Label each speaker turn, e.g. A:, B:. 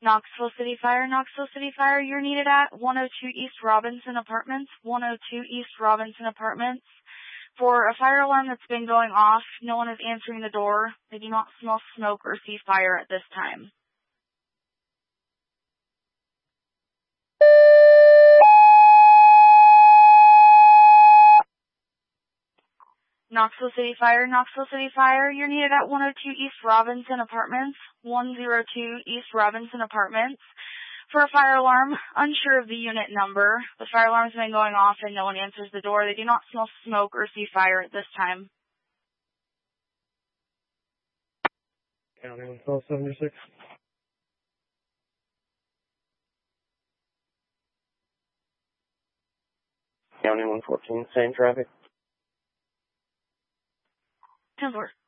A: Knoxville City Fire, you're needed at 102 East Robinson Apartments, 102 East Robinson Apartments. For a fire alarm that's been going off, no one is answering the door. They do not smell smoke or see fire at this time. Knoxville City Fire, you're needed at 102 East Robinson Apartments, 102 East Robinson Apartments. For a fire alarm, unsure of the unit number. The fire alarm's been going off and no one answers the door. They do not smell smoke or see fire at this time.
B: County 1276. County 114, same traffic.
A: 10-4.